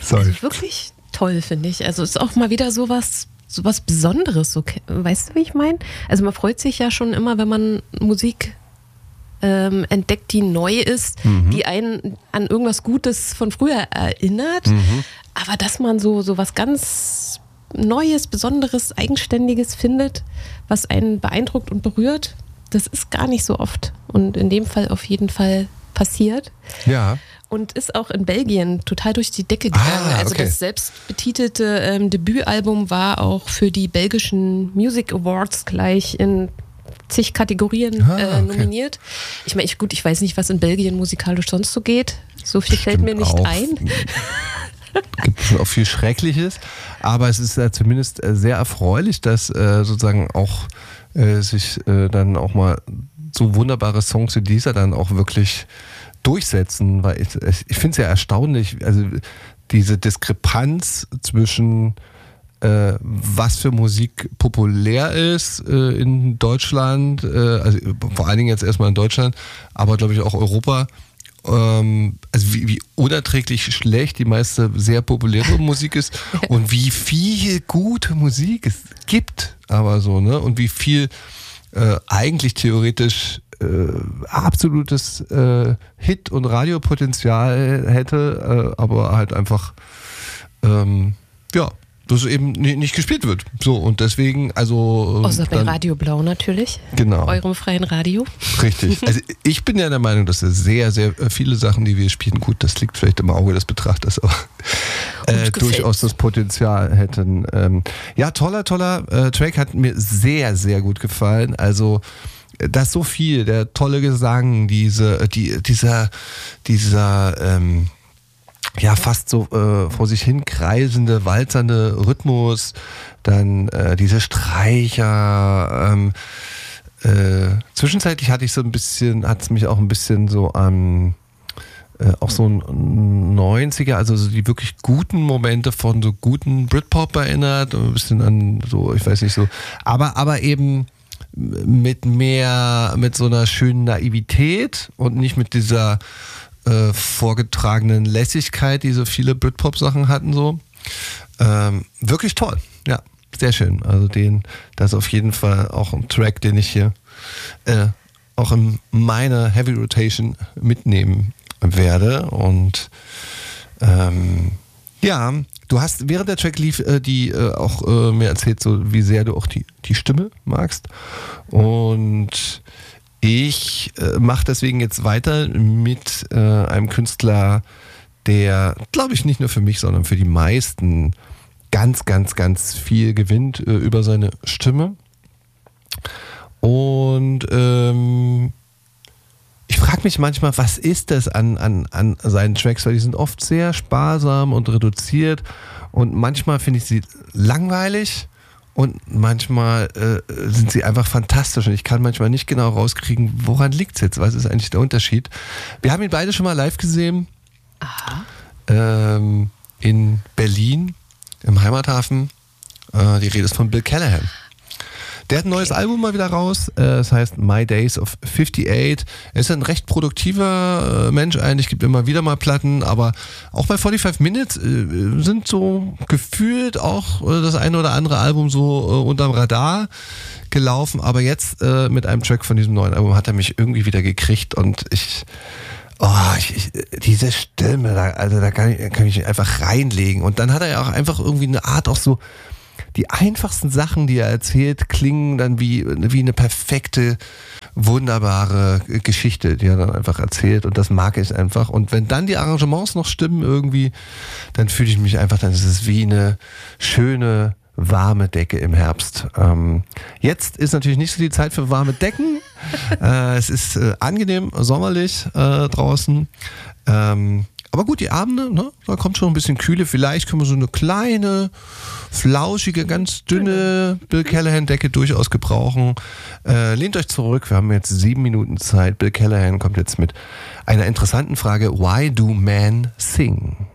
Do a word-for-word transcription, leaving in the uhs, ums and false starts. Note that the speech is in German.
Also wirklich toll, finde ich. Also ist auch mal wieder sowas, sowas Besonderes. So, weißt du, wie ich meine? Also man freut sich ja schon immer, wenn man Musik ähm, entdeckt, die neu ist, mhm. die einen an irgendwas Gutes von früher erinnert. Mhm. Aber dass man so, so was ganz Neues, Besonderes, Eigenständiges findet, was einen beeindruckt und berührt, das ist gar nicht so oft. Und in dem Fall auf jeden Fall passiert. Ja. Und ist auch in Belgien total durch die Decke gegangen. Ah, okay. Also das selbstbetitelte ähm, Debütalbum war auch für die belgischen Music Awards gleich in zig Kategorien ah, äh, nominiert. Okay. Ich meine, ich, gut, ich weiß nicht, was in Belgien musikalisch sonst so geht. So viel fällt mir nicht auch. ein. Gibt es auch viel Schreckliches, aber es ist äh, zumindest äh, sehr erfreulich, dass äh, sozusagen auch äh, sich äh, dann auch mal so wunderbare Songs wie dieser dann auch wirklich durchsetzen, weil ich, ich finde es ja erstaunlich, also diese Diskrepanz zwischen äh, was für Musik populär ist äh, in Deutschland, äh, also vor allen Dingen jetzt erstmal in Deutschland, aber glaube ich auch Europa, ähm, also wie, wie unerträglich schlecht die meiste sehr populäre Musik ist und wie viel gute Musik es gibt, aber so, ne, und wie viel äh, eigentlich theoretisch Äh, absolutes äh, Hit- und Radiopotenzial hätte, äh, aber halt einfach ähm, ja, das eben nicht, nicht gespielt wird. So, und deswegen, also äh, außer bei Radio Blau natürlich. Genau. Eurem freien Radio. Richtig. Also ich bin ja der Meinung, dass sehr, sehr viele Sachen, die wir spielen, gut, das liegt vielleicht im Auge des Betrachters, aber äh, durchaus das Potenzial hätten. Ähm, ja, toller, toller äh, Track, hat mir sehr, sehr gut gefallen. Also das so viel, der tolle Gesang, diese, die, dieser, dieser, ähm, ja, fast so äh, vor sich hin kreisende, walzernde Rhythmus, dann äh, diese Streicher, ähm, äh, zwischenzeitlich hatte ich so ein bisschen, hat es mich auch ein bisschen so an, äh, auch so ein neunziger, also so die wirklich guten Momente von so guten Britpop erinnert, ein bisschen an so, ich weiß nicht so, aber, aber eben mit mehr, mit so einer schönen Naivität und nicht mit dieser äh, vorgetragenen Lässigkeit, die so viele Britpop-Sachen hatten, so. Ähm, wirklich toll, ja, sehr schön. Also den, das ist auf jeden Fall auch ein Track, den ich hier äh, auch in meine Heavy Rotation mitnehmen werde. Und ähm, ja, du hast während der Track lief äh, die äh, auch äh, mir erzählt, so wie sehr du auch die, die Stimme magst. Und ich äh, mache deswegen jetzt weiter mit äh, einem Künstler, der, glaube ich, nicht nur für mich, sondern für die meisten ganz, ganz, ganz viel gewinnt äh, über seine Stimme. Und ähm, ich frage mich manchmal, was ist das an, an, an seinen Tracks, weil die sind oft sehr sparsam und reduziert und manchmal finde ich sie langweilig und manchmal äh, sind sie einfach fantastisch und ich kann manchmal nicht genau rauskriegen, woran liegt es jetzt, was ist eigentlich der Unterschied. Wir haben ihn beide schon mal live gesehen. Aha. Ähm, in Berlin, im Heimathafen. Äh, die Rede ist von Bill Callahan. Der hat ein neues Album mal wieder raus, es heißt My Days of fifty-eight. Er ist ein recht produktiver Mensch eigentlich, gibt immer wieder mal Platten, aber auch bei forty-five Minutes sind so gefühlt auch das eine oder andere Album so unterm Radar gelaufen, aber jetzt mit einem Track von diesem neuen Album hat er mich irgendwie wieder gekriegt und ich... Oh, ich, ich, diese Stimme, da, also da kann ich, kann ich mich einfach reinlegen. Und dann hat er ja auch einfach irgendwie eine Art, auch so, die einfachsten Sachen, die er erzählt, klingen dann wie, wie eine perfekte, wunderbare Geschichte, die er dann einfach erzählt. Und das mag ich einfach. Und wenn dann die Arrangements noch stimmen irgendwie, dann fühle ich mich einfach, dann ist es wie eine schöne, warme Decke im Herbst. Ähm, jetzt ist natürlich nicht so die Zeit für warme Decken. äh, es ist äh, angenehm sommerlich äh, draußen. Ähm, aber gut, die Abende, ne, da kommt schon ein bisschen Kühle. Vielleicht können wir so eine kleine, flauschige, ganz dünne Bill Callahan-Decke durchaus gebrauchen. Äh, lehnt euch zurück, wir haben jetzt sieben Minuten Zeit. Bill Callahan kommt jetzt mit einer interessanten Frage. Why do men sing?